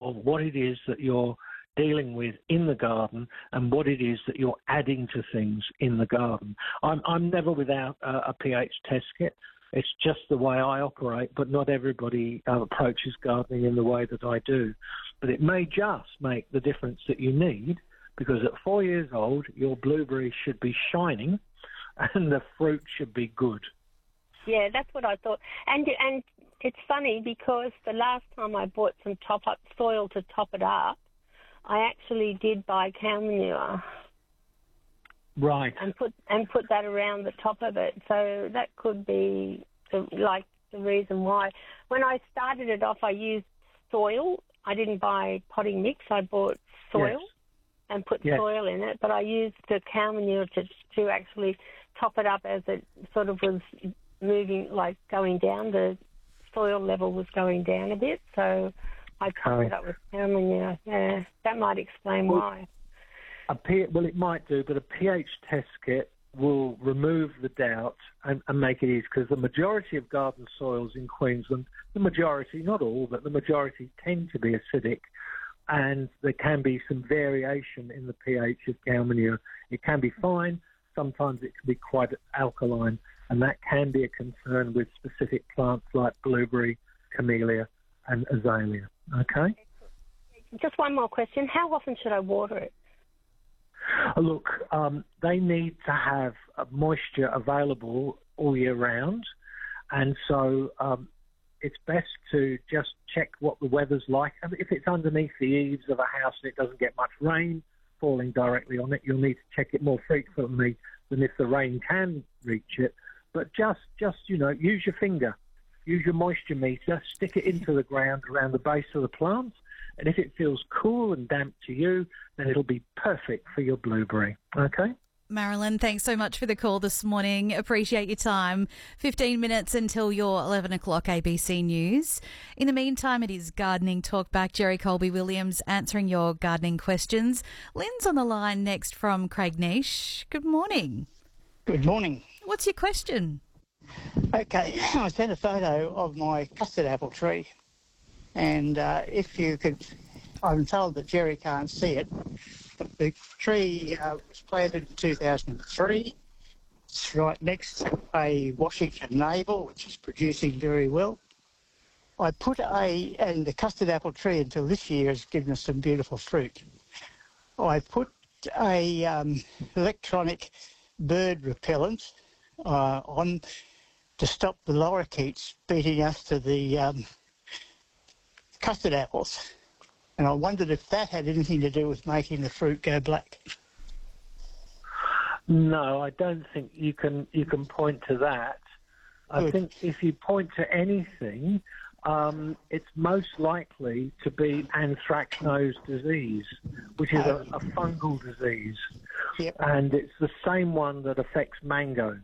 of what it is that you're dealing with in the garden and what it is that you're adding to things in the garden. I'm never without a pH test kit. It's just the way I operate, but not everybody approaches gardening in the way that I do. But it may just make the difference that you need, because at 4 years old, your blueberry should be shining and the fruit should be good. Yeah, that's what I thought. And it's funny because the last time I bought some top-up soil to top it up, I actually did buy cow manure. Right. And put that around the top of it. So that could be the reason why. When I started it off, I used soil. I didn't buy potting mix. I bought soil and put soil in it. But I used the cow manure to actually top it up as it sort of was moving, like going down. The soil level was going down a bit. So I topped it up with cow manure. Yeah, that might explain why. Well, it might do, but a pH test kit will remove the doubt and make it easy, because the majority of garden soils in Queensland, the majority, not all, but the majority tend to be acidic, and there can be some variation in the pH of cow manure. It can be fine, sometimes it can be quite alkaline, and that can be a concern with specific plants like blueberry, camellia and azalea. Okay? Just one more question. How often should I water it? Look, they need to have moisture available all year round, and so it's best to just check what the weather's like. If it's underneath the eaves of a house and it doesn't get much rain falling directly on it, you'll need to check it more frequently than if the rain can reach it. But just use your finger, use your moisture meter, stick it into the ground around the base of the plant, and if it feels cool and damp to you, then it'll be perfect for your blueberry. Okay? Marilyn, thanks so much for the call this morning. Appreciate your time. 15 minutes until your 11 o'clock ABC News. In the meantime, it is Gardening Talk Back. Jerry Colby-Williams answering your gardening questions. Lynn's on the line next from Craignish. Good morning. Good morning. What's your question? Okay, I sent a photo of my custard apple tree, and if you could, I'm told that Jerry can't see it, but the tree was planted in 2003. It's right next to a Washington navel, which is producing very well. And the custard apple tree until this year has given us some beautiful fruit. I put a electronic bird repellent on to stop the lorikeets beating us to the custard apples. And I wondered if that had anything to do with making the fruit go black. No, I don't think you can point to that. I think if you point to anything, it's most likely to be anthracnose disease, which is a fungal disease. Yep. And it's the same one that affects mangoes.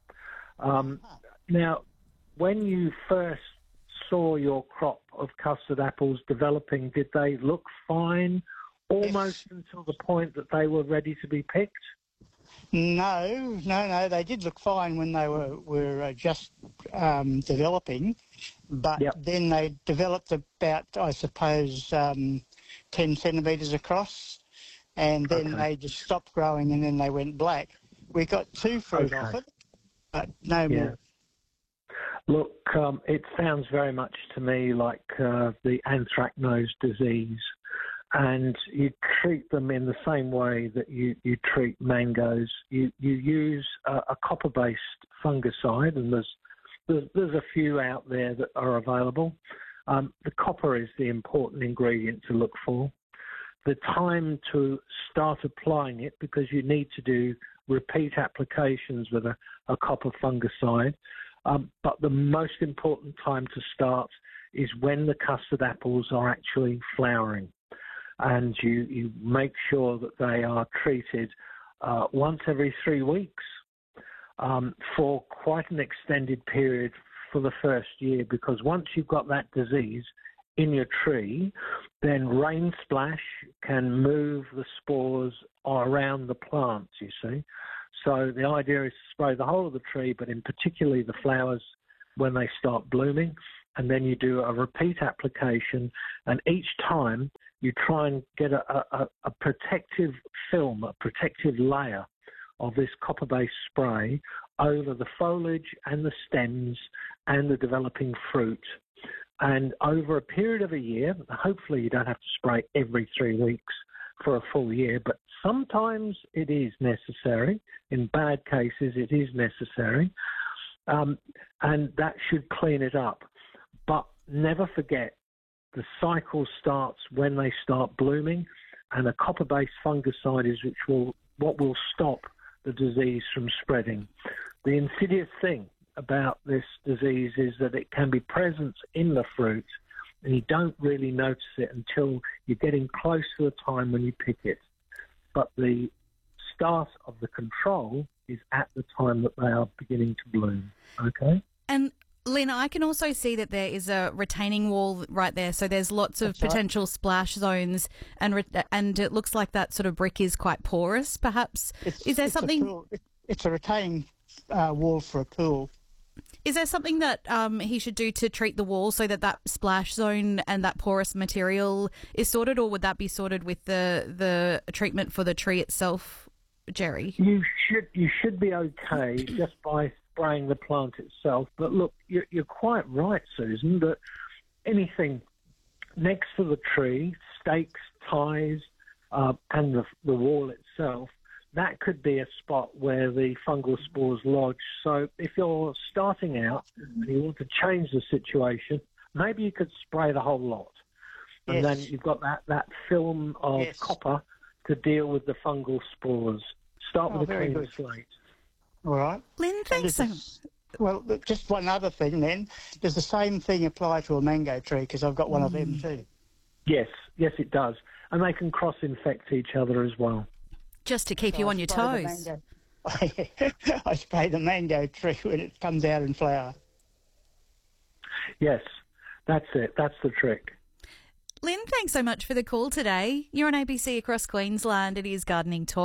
Now, when you first saw your crop of custard apples developing, did they look fine almost until the point that they were ready to be picked? No, they did look fine when they were just developing, but then they developed about, I suppose, 10 centimetres across, and then they just stopped growing and then they went black. We got 2 fruit off it, but no more. Look, it sounds very much to me like the anthracnose disease, and you treat them in the same way that you treat mangoes. You use a copper-based fungicide, and there's a few out there that are available. The copper is the important ingredient to look for. The time to start applying it, because you need to do repeat applications with a copper fungicide. But the most important time to start is when the custard apples are actually flowering. And you make sure that they are treated once every 3 weeks for quite an extended period for the first year, because once you've got that disease in your tree, then rain splash can move the spores around the plants, you see. So the idea is to spray the whole of the tree, but in particularly the flowers when they start blooming. and then you do a repeat application, and each time you try and get a protective film, a protective layer of this copper-based spray over the foliage and the stems and the developing fruit. And over a period of a year, hopefully you don't have to spray every 3 weeks for a full year, but sometimes it is necessary. In bad cases, it is necessary. And that should clean it up. But never forget, the cycle starts when they start blooming, and a copper-based fungicide is what will stop the disease from spreading. The insidious thing about this disease is that it can be present in the fruit, and you don't really notice it until you're getting close to the time when you pick it. But the start of the control is at the time that they are beginning to bloom. Okay? And Lynn, I can also see that there is a retaining wall right there, so there's lots of potential splash zones, and it looks like that sort of brick is quite porous, perhaps. Is there something? It's a retaining wall for a pool. Is there something that he should do to treat the wall so that that splash zone and that porous material is sorted, or would that be sorted with the treatment for the tree itself, Jerry? You should be okay just by spraying the plant itself. But look, you're quite right, Susan, that anything next to the tree, stakes, ties, and the wall itself, that could be a spot where the fungal spores lodge. So if you're starting out and you want to change the situation, maybe you could spray the whole lot. And then you've got that film of copper to deal with the fungal spores. Start with a clean slate. All right. Lynn, thanks so much. Well, just one other thing then. Does the same thing apply to a mango tree? Because I've got one of them too. Yes, it does. And they can cross-infect each other as well. Just to keep you on your toes. I spray the mango tree when it comes out in flower. Yes, that's it. That's the trick. Lynn, thanks so much for the call today. You're on ABC across Queensland. It is Gardening Talk.